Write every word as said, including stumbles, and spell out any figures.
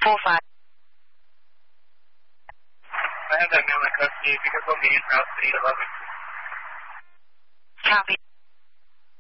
four five. I have that male in custody. If you could put me in house to eight eleven. Copy.